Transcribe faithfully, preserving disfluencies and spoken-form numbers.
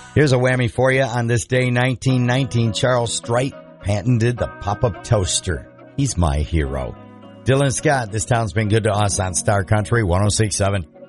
Here's a whammy for you. On this day, nineteen nineteen, Charles Strite patented the pop-up toaster. He's my hero. Dylan Scott, this town's been good to us on Star Country one oh six point seven.